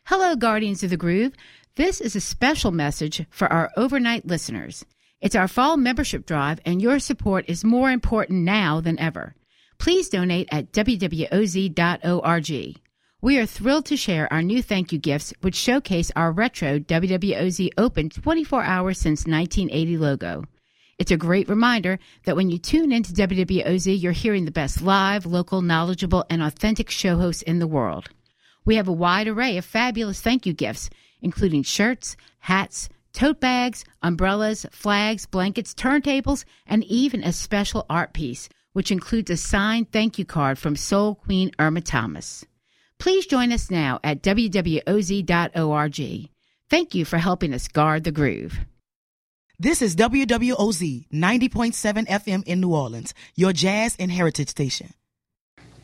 Hello, Guardians of the Groove. This is a special message for our overnight listeners. It's our fall membership drive, and your support is more important now than ever. Please donate at wwoz.org. We are thrilled to share our new thank you gifts, which showcase our retro WWOZ Open 24 hours since 1980 logo. It's a great reminder that when you tune into WWOZ, you're hearing the best live, local, knowledgeable, and authentic show hosts in the world. We have a wide array of fabulous thank you gifts, including shirts, hats, tote bags, umbrellas, flags, blankets, turntables, and even a special art piece, which includes a signed thank you card from Soul Queen Irma Thomas. Please join us now at wwoz.org. Thank you for helping us guard the groove. This is WWOZ 90.7 FM in New Orleans, your jazz and heritage station.